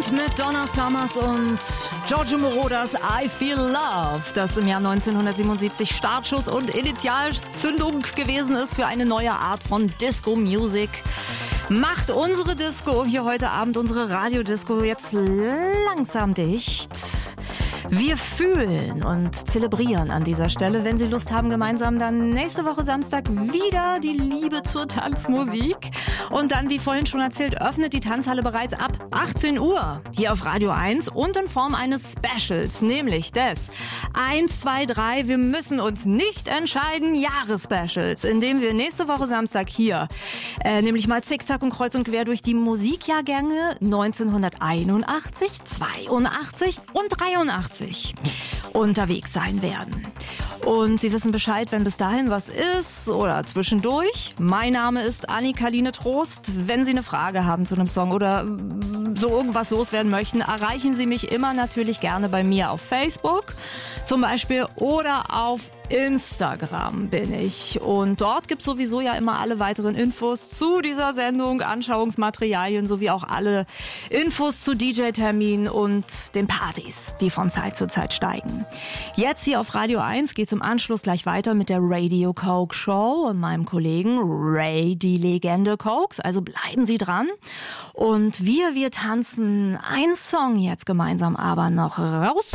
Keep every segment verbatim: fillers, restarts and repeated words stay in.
Band mit Donna Summers und Giorgio Moroder's I Feel Love, das im Jahr neunzehnhundertsiebenundsiebzig Startschuss und Initialzündung gewesen ist für eine neue Art von Disco-Music. Macht unsere Disco hier heute Abend, unsere Radiodisco, jetzt langsam dicht. Wir fühlen und zelebrieren an dieser Stelle, wenn Sie Lust haben, gemeinsam dann nächste Woche Samstag wieder die Liebe zur Tanzmusik. Und dann, wie vorhin schon erzählt, öffnet die Tanzhalle bereits ab achtzehn Uhr hier auf Radio eins und in Form eines Specials, nämlich des eins, zwei, drei, wir müssen uns nicht entscheiden, Jahresspecials, in dem wir nächste Woche Samstag hier äh, nämlich mal zickzack und kreuz und quer durch die Musikjahrgänge neunzehnhunderteinundachtzig, zweiundachtzig und dreiundachtzig unterwegs sein werden. Und Sie wissen Bescheid, wenn bis dahin was ist oder zwischendurch. Mein Name ist Annika-Line Trost. Wenn Sie eine Frage haben zu einem Song oder so irgendwas loswerden möchten, erreichen Sie mich immer natürlich gerne bei mir auf Facebook zum Beispiel oder auf Instagram bin ich. Und dort gibt es sowieso ja immer alle weiteren Infos zu dieser Sendung, Anschauungsmaterialien sowie auch alle Infos zu D J-Terminen und den Partys, die von Zeit zu Zeit steigen. Jetzt hier auf Radio eins geht es im Anschluss gleich weiter mit der Radio Coke Show und meinem Kollegen Ray, die Legende Cokes. Also bleiben Sie dran. Und wir, wir tanzen einen Song jetzt gemeinsam aber noch raus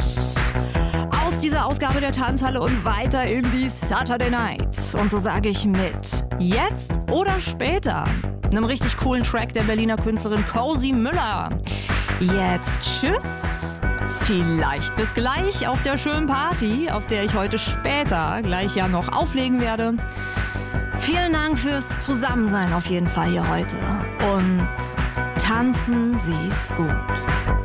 aus dieser Ausgabe der Tanzhalle und weiter in die Saturday Night. Und so sage ich mit jetzt oder später einem richtig coolen Track der Berliner Künstlerin Cozy Müller. Jetzt tschüss. Vielleicht bis gleich auf der schönen Party, auf der ich heute später gleich ja noch auflegen werde. Vielen Dank fürs Zusammensein auf jeden Fall hier heute. Und tanzen Sie's gut.